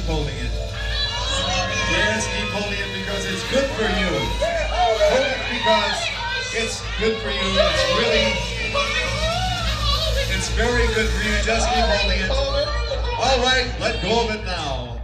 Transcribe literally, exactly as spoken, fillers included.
keep holding it. Yes, keep holding it because it's good for you. Hold it because it's good for you. It's really, it's very good for you. Just keep holding it. All right, let go of it now.